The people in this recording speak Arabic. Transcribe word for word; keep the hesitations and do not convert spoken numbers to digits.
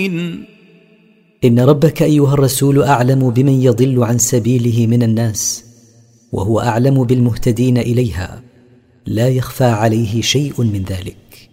إن ربك أيها الرسول أعلم بمن يضل عن سبيله من الناس، وهو أعلم بالمهتدين إليها، لا يخفى عليه شيء من ذلك.